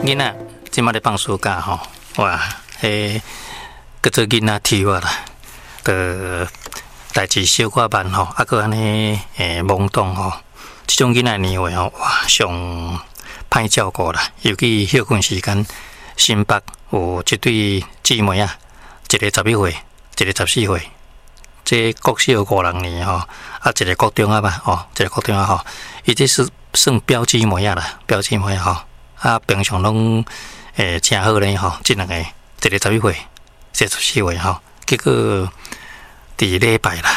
囡仔即马咧放暑假吼，哇，叫做囡仔跳啊啦，代志小可慢吼，啊个安尼懵懂吼，即种囡仔年岁吼，哇，上歹照顾啦，尤其休困时间，新北有一对姊妹啊，一个11岁，一个14岁，这国小5、6年吼，啊一个国中啊吧，吼，一个国中啊吼，伊这是算表姊妹啊啦，表姊妹吼，啊平常拢真好咧吼，这两个，一个11岁，一个14岁吼，结果伫礼拜啦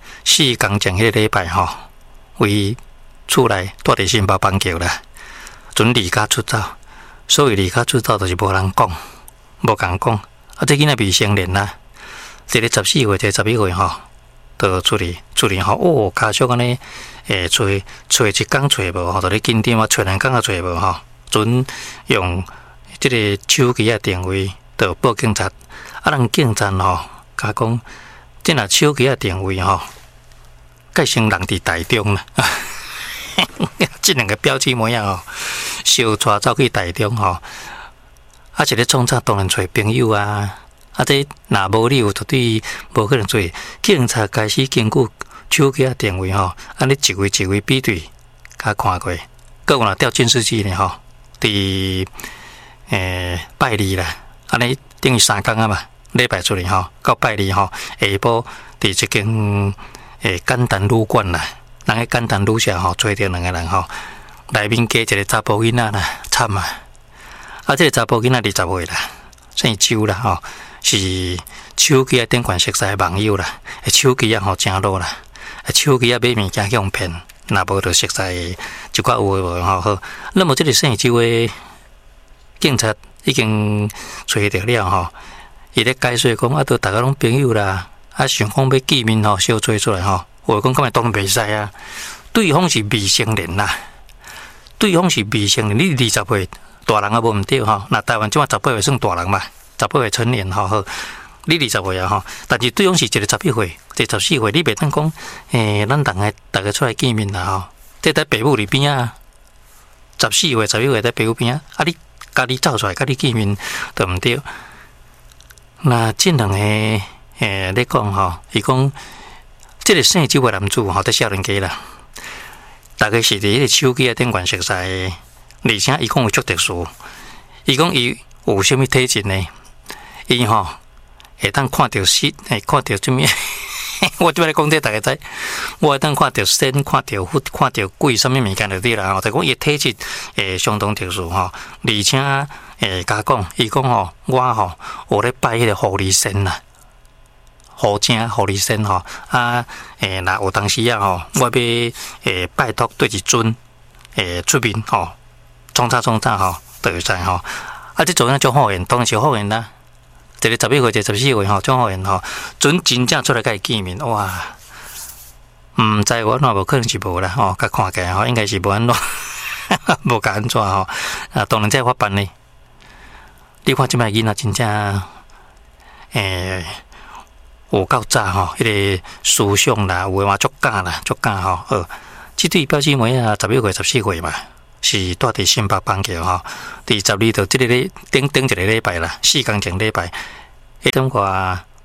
，4天前迄个礼拜吼，为厝内住伫新北板桥啦，准离家出走，所以离家出走就是无人讲，无共讲，啊这囡仔未成年啦，一个14岁，一个11岁吼，就出去吼，哦，家属安尼找一工找无吼，就咧紧张啊，找2工也找无吼，准用即个手机啊电话，就报警察，啊人警察吼，甲讲，即若手机啊电话吼，改成人伫台中啦。这两个表姊妹啊吼，相带走去台中吼，啊一个创啥当然找朋友啊，啊这若无理由绝对无可能做。警察开始根据手机啊电话吼，安尼一位一位比对，甲看过，搁有若调监视器呢吼，伫拜二啦，安尼等于3天啊嘛，礼拜出去吼，到拜二吼，下晡伫一间简单旅馆啦。人个简单旅社吼，找着2个人吼，内面加一个查甫囡仔啦，惨啊！啊，这个查甫囡仔20岁啦，姓周啦吼，是手机啊顶悬熟识的网友啦，手机啊吼正路啦，手机啊买物件用骗，若无就熟识一寡有诶无吼好。那么这个姓周的警察已经找着了吼，伊咧解说讲啊，都大家拢朋友啦，啊想讲要见面吼，小做出来吼。我讲，根本当然袂使啊！对方是未成年啦，对方是未成年，你20岁大人也无毋对吼。那台湾即马18岁算大人嘛，18岁成年吼好，你20岁啊吼，但是对方是一个11岁，一个14岁，你袂当讲咱大家出来见面啦吼。这在爸母里边啊，14岁、11岁在爸母边啊，啊你家己走出来，家己见面都毋对。那这两个咧讲吼，伊讲。这个姓周的男子吼，在少年家啦，大概是伫迄个手机啊顶悬熟识，而且伊讲有足特殊，伊讲伊有啥物体质呢？伊吼会当看到尸，看到什么？我即摆咧讲这大家知，我会当看到仙，看到佛，看到鬼，什么物件就对啦。吼，就讲伊体质相当特殊吼，而且甲讲，伊讲吼，我吼有咧拜迄个狐狸仙啦。好正狐狸仙吼啊！若有当时啊吼，我要拜托对一尊出面吼，创啥吼，都会知吼。啊，这做样足好缘，当然是好缘啦。一个11岁，一个14岁吼，足好缘吼，准真正出来甲伊见面，哇！毋知我哪无可能是无啦吼，甲看起来吼，应该是无安怎，无甲安怎吼。啊，当然这法办呢。你看即摆囡仔真正有够早吼，迄个思想啦，有诶话足假啦，足假吼。即对表姊妹啊，11岁、14岁嘛，是住伫新北板桥吼。伫12到即个顶一个礼拜啦，4天前礼拜，迄点外